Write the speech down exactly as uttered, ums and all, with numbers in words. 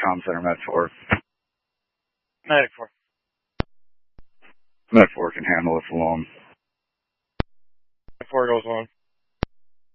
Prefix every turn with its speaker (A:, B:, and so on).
A: comm center, Med four.
B: Medic four.
A: Med four can handle this alone.
B: Med four goes on.